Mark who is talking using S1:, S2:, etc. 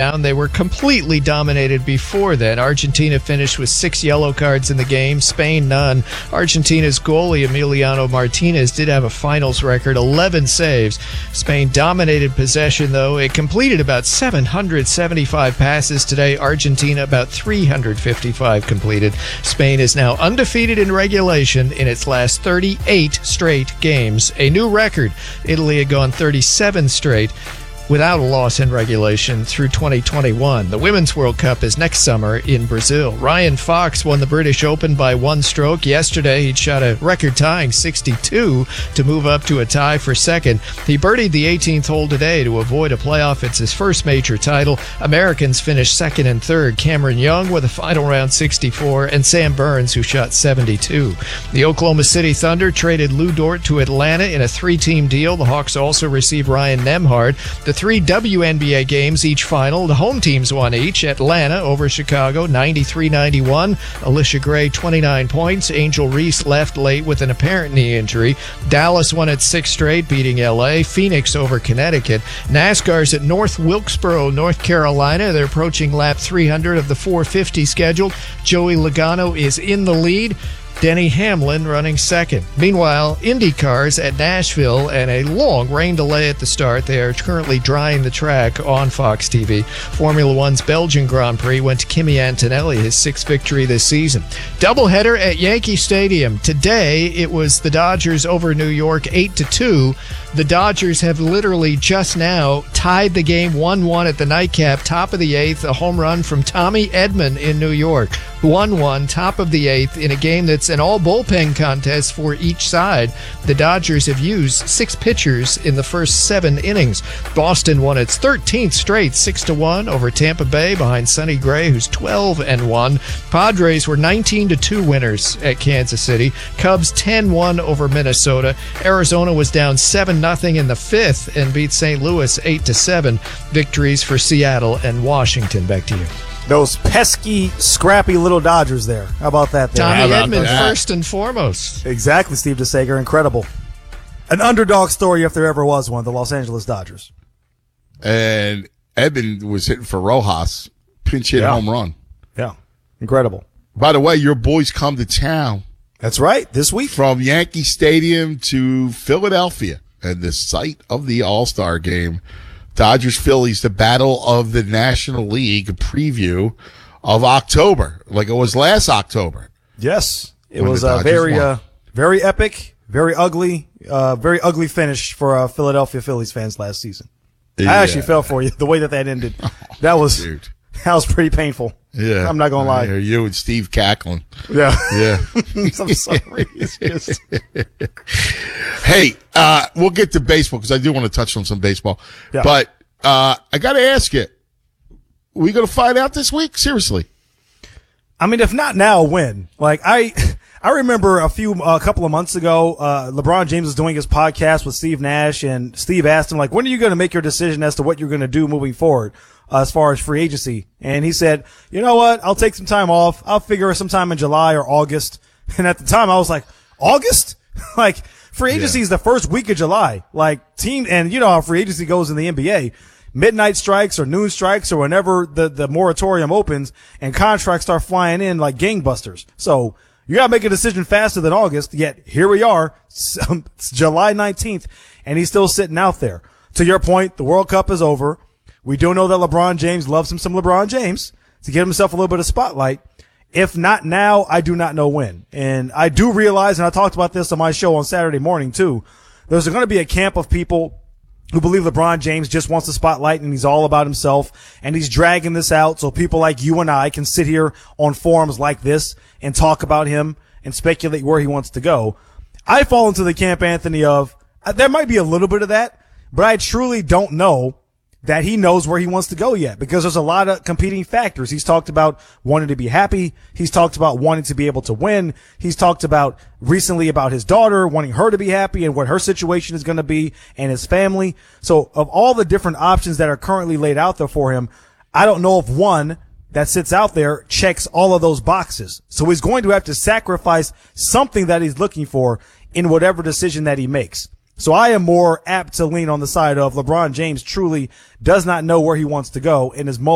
S1: down. They were completely dominated before then. Argentina finished with 6 yellow cards in the game, Spain none. Argentina's goalie Emiliano Martinez did have a finals record, 11 saves. Spain dominated possession, though. It completed about 775 passes today. Argentina about 355 completed. Spain is now undefeated in regulation in its last 38 straight games, a new record. Italy had gone 37 straight without a loss in regulation through 2021. The Women's World Cup is next summer in Brazil. Ryan Fox won the British Open by 1 stroke. Yesterday, he'd shot a record-tying 62 to move up to a tie for second. He birdied the 18th hole today to avoid a playoff. It's his first major title. Americans finished second and third. Cameron Young with a final round 64, and Sam Burns, who shot 72. The Oklahoma City Thunder traded Lou Dort to Atlanta in a 3-team deal. The Hawks also received Ryan Nembhard. The 3 WNBA games, each final. The home teams won each. Atlanta over Chicago, 93-91. Alicia Gray, 29 points. Angel Reese left late with an apparent knee injury. Dallas won its 6th straight, beating L.A. Phoenix over Connecticut. NASCAR's at North Wilkesboro, North Carolina. They're approaching lap 300 of the 450 schedule. Joey Logano is in the lead. Denny Hamlin running second. Meanwhile, IndyCar's at Nashville and a long rain delay at the start. They are currently drying the track on Fox TV. Formula One's Belgian Grand Prix went to Kimi Antonelli, his 6th victory this season. Doubleheader at Yankee Stadium. Today, it was the Dodgers over New York 8-2. The Dodgers have literally just now tied the game 1-1 at the nightcap, top of the 8th, a home run from Tommy Edman in New York. 1-1, top of the 8th, in a game that's an all-bullpen contest for each side. The Dodgers have used 6 pitchers in the first 7 innings. Boston won its 13th straight, 6-1 over Tampa Bay behind Sonny Gray, who's 12-1. Padres were 19-2 winners at Kansas City. Cubs 10-1 over Minnesota. Arizona was down 7-0 in the 5th and beat St. Louis 8-7. Victories for Seattle and Washington. Back to you.
S2: Those pesky, scrappy little Dodgers there. How about that?
S1: Tommy Edman, first and foremost.
S2: Exactly, Steve DeSager. Incredible. An underdog story if there ever was one, the Los Angeles Dodgers.
S3: And Edman was hitting for Rojas. Pinch hit home run.
S2: Yeah. Incredible.
S3: By the way, your boys come to town.
S2: That's right, this week.
S3: From Yankee Stadium to Philadelphia and the site of the All-Star game. Dodgers-Phillies, the battle of the National League, a preview of October, like it was last October.
S2: Yes. It was a very epic, very ugly finish for Philadelphia Phillies fans last season. Yeah. I actually felt for you, the way that ended. That was pretty painful.
S3: Yeah.
S2: I'm not going to lie.
S3: You and Steve cackling.
S2: Yeah.
S3: Yeah.
S2: I'm sorry. It's just...
S3: Hey, we'll get to baseball because I do want to touch on some baseball.
S2: Yeah.
S3: But I got to ask you, we going to find out this week? Seriously.
S2: I mean, if not now, when? Like, I remember a couple of months ago, LeBron James was doing his podcast with Steve Nash, and Steve asked him, like, when are you going to make your decision as to what you're going to do moving forward? As far as free agency. And he said, you know what? I'll take some time off. I'll figure sometime in July or August. And at the time I was like, August? Like, free agency is the first week of July. Like, and you know how free agency goes in the NBA. Midnight strikes or noon strikes or whenever the moratorium opens and contracts start flying in like gangbusters. So you gotta make a decision faster than August. Yet here we are. It's July 19th and he's still sitting out there. To your point, the World Cup is over. We do know that LeBron James loves him some LeBron James to get himself a little bit of spotlight. If not now, I do not know when. And I do realize, and I talked about this on my show on Saturday morning too, there's going to be a camp of people who believe LeBron James just wants the spotlight and he's all about himself and he's dragging this out so people like you and I can sit here on forums like this and talk about him and speculate where he wants to go. I fall into the camp, Anthony, of there might be a little bit of that, but I truly don't know that he knows where he wants to go yet because there's a lot of competing factors. He's talked about wanting to be happy. He's talked about wanting to be able to win. He's talked about recently about his daughter, wanting her to be happy and what her situation is going to be and his family. So of all the different options that are currently laid out there for him, I don't know if one that sits out there checks all of those boxes. So he's going to have to sacrifice something that he's looking for in whatever decision that he makes. So I am more apt to lean on the side of LeBron James truly does not know where he wants to go and is